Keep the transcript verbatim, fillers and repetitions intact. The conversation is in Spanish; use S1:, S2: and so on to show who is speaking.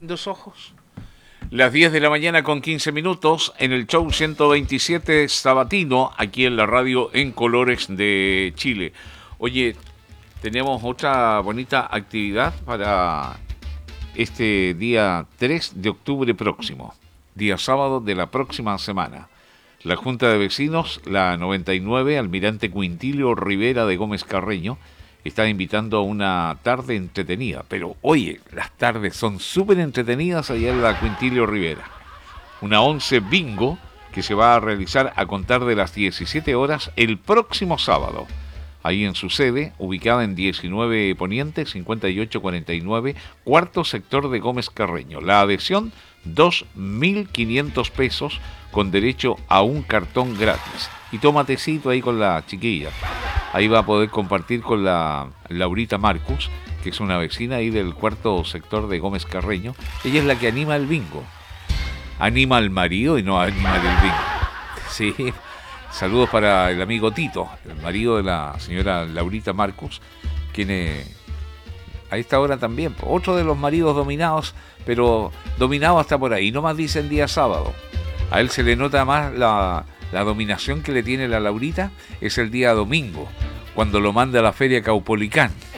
S1: Dos ojos. Las diez de la mañana con quince minutos en el show ciento veintisiete sabatino, aquí en la radio en Colores de Chile. Oye, tenemos otra bonita actividad para este día tres de octubre próximo, día sábado de la próxima semana. La Junta de Vecinos, la noventa y nueve, Almirante Quintilio Rivera de Gómez Carreño, está invitando a una tarde entretenida. Pero, oye, las tardes son súper entretenidas allá en la Quintilio Rivera. Una once bingo que se va a realizar a contar de las diecisiete horas el próximo sábado. Ahí en su sede, ubicada en diecinueve Poniente, cincuenta y ocho cuarenta y nueve, cuarto sector de Gómez Carreño. La adhesión, dos mil quinientos pesos, con derecho a un cartón gratis. Y tómatecito ahí con la chiquilla. Ahí va a poder compartir con la Laurita Marcus, que es una vecina ahí del cuarto sector de Gómez Carreño. Ella es la que anima el bingo. Anima al marido y no anima el bingo. Sí. Saludos para el amigo Tito, el marido de la señora Laurita Marcus, quien eh, a esta hora también, otro de los maridos dominados, pero dominado hasta por ahí, no más dicen día sábado. A él se le nota más la, la dominación que le tiene la Laurita, es el día domingo, cuando lo manda a la feria Caupolicán.